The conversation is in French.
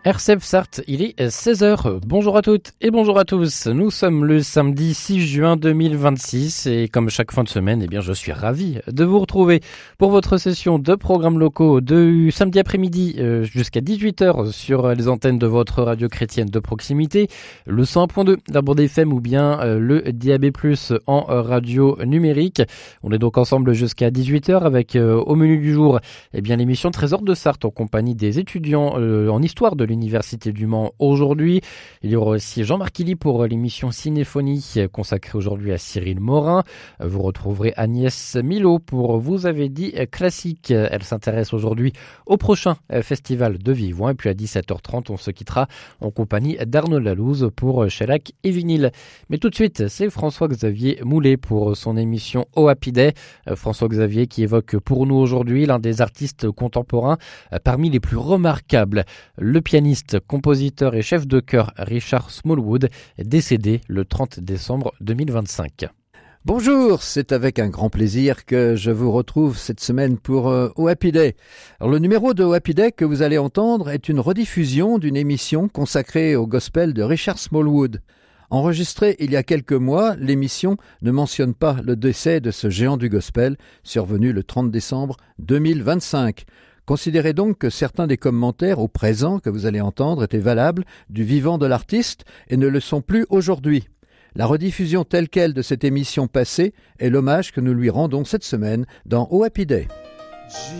RCF Sarthe, il est 16h. Bonjour à toutes et bonjour à tous. Nous sommes le samedi 6 juin 2026 et comme chaque fin de semaine, je suis ravi de vous retrouver pour votre session de programmes locaux de samedi après-midi jusqu'à 18h sur les antennes de votre radio chrétienne de proximité, le 101.2, la bande FM ou bien le DAB+, en radio numérique. On est donc ensemble jusqu'à 18h avec au menu du jour, l'émission Trésor de Sarthe en compagnie des étudiants en histoire de l'Université du Mans aujourd'hui. Il y aura aussi Jean-Marc Illy pour l'émission Cinéphonie consacrée aujourd'hui à Cyril Morin. Vous retrouverez Agnès Milo pour Vous avez dit classique. Elle s'intéresse aujourd'hui au prochain festival de Vivant. Et puis à 17h30, on se quittera en compagnie d'Arnaud Lalouse pour Shellac et Vinyle. Mais tout de suite, c'est François-Xavier Moulet pour son émission Oh Happy Day. François-Xavier qui évoque pour nous aujourd'hui l'un des artistes contemporains parmi les plus remarquables. Le pianiste, compositeur et chef de chœur Richard Smallwood est décédé le 30 décembre 2025. Bonjour, c'est avec un grand plaisir que je vous retrouve cette semaine pour Oh Happy Day. Alors, le numéro de Oh Happy Day que vous allez entendre est une rediffusion d'une émission consacrée au gospel de Richard Smallwood. Enregistrée il y a quelques mois, l'émission ne mentionne pas le décès de ce géant du gospel, survenu le 30 décembre 2025. Considérez donc que certains des commentaires au présent que vous allez entendre étaient valables du vivant de l'artiste et ne le sont plus aujourd'hui. La rediffusion telle quelle de cette émission passée est l'hommage que nous lui rendons cette semaine dans Oh Happy Day.